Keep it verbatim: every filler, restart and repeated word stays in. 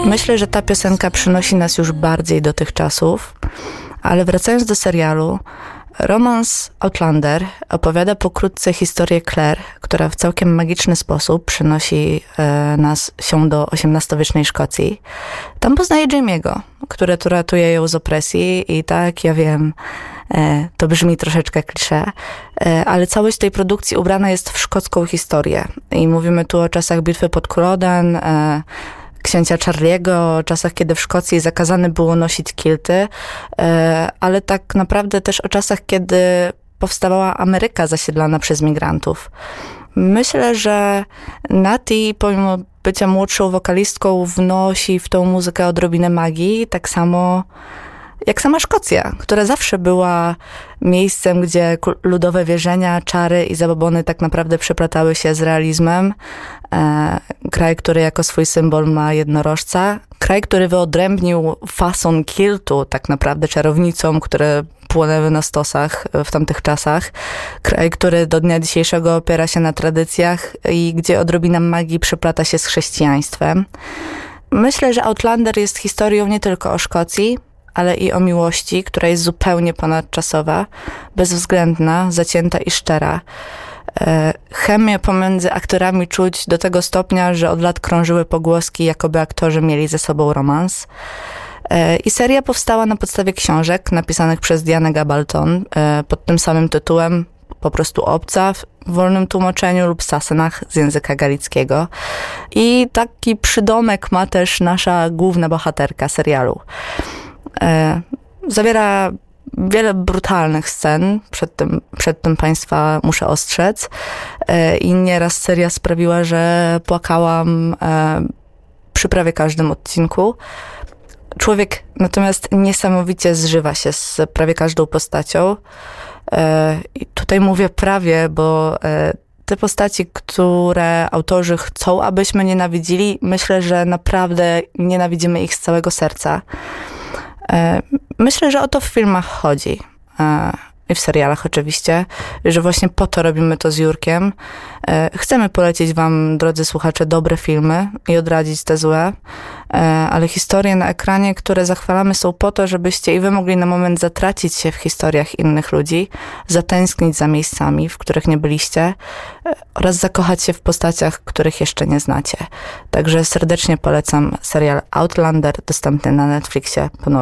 Myślę, że ta piosenka przynosi nas już bardziej do tych czasów, ale wracając do serialu, romans Outlander opowiada pokrótce historię Claire, która w całkiem magiczny sposób przenosi e, nas się do osiemnastowiecznej Szkocji. Tam poznaje Jamie'ego, który tu ratuje ją z opresji i tak, ja wiem, e, to brzmi troszeczkę kliszé, e, ale całość tej produkcji ubrana jest w szkocką historię. I mówimy tu o czasach bitwy pod Culloden, e, księcia Charlie'ego, o czasach, kiedy w Szkocji zakazane było nosić kilty, ale tak naprawdę też o czasach, kiedy powstawała Ameryka zasiedlana przez migrantów. Myślę, że Natty, pomimo bycia młodszą wokalistką, wnosi w tą muzykę odrobinę magii, tak samo jak sama Szkocja, która zawsze była miejscem, gdzie ludowe wierzenia, czary i zabobony tak naprawdę przeplatały się z realizmem. E, kraj, który jako swój symbol ma jednorożca. Kraj, który wyodrębnił fason kiltu, tak naprawdę czarownicom, które płonęły na stosach w tamtych czasach. Kraj, który do dnia dzisiejszego opiera się na tradycjach i gdzie odrobina magii przeplata się z chrześcijaństwem. Myślę, że Outlander jest historią nie tylko o Szkocji, ale i o miłości, która jest zupełnie ponadczasowa, bezwzględna, zacięta i szczera. Chemię pomiędzy aktorami czuć do tego stopnia, że od lat krążyły pogłoski, jakoby aktorzy mieli ze sobą romans. I seria powstała na podstawie książek napisanych przez Dianę Gabaldon pod tym samym tytułem, po prostu Obca, w wolnym tłumaczeniu lub Sassenach z języka galickiego. I taki przydomek ma też nasza główna bohaterka serialu. Zawiera wiele brutalnych scen, przed tym, przed tym Państwa muszę ostrzec. I nieraz seria sprawiła, że płakałam przy prawie każdym odcinku. Człowiek natomiast niesamowicie zżywa się z prawie każdą postacią. I tutaj mówię prawie, bo te postaci, które autorzy chcą, abyśmy nienawidzili, myślę, że naprawdę nienawidzimy ich z całego serca. Myślę, że o to w filmach chodzi. I w serialach oczywiście, że właśnie po to robimy to z Jurkiem. Chcemy polecić wam, drodzy słuchacze, dobre filmy i odradzić te złe, ale historie na ekranie, które zachwalamy, są po to, żebyście i wy mogli na moment zatracić się w historiach innych ludzi, zatęsknić za miejscami, w których nie byliście oraz zakochać się w postaciach, których jeszcze nie znacie. Także serdecznie polecam serial Outlander, dostępny na Netflixie.